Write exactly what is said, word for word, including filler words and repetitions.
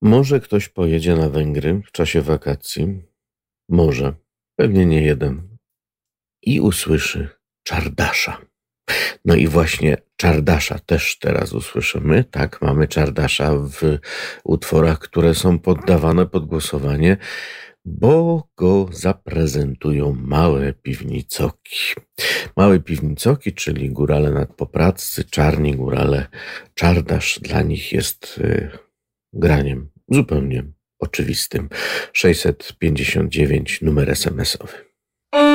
Może ktoś pojedzie na Węgry w czasie wakacji, może, pewnie nie jeden, i usłyszy Czardasza. No i właśnie Czardasza też teraz usłyszymy. Tak, mamy Czardasza w utworach, które są poddawane pod głosowanie, bo go zaprezentują Małe Piwnicoki. Małe Piwnicoki, czyli górale nadpopradzcy, czarni górale. Czardasz dla nich jest y, graniem zupełnie oczywistym. sześćset pięćdziesiąt dziewięć, numer es em esowy.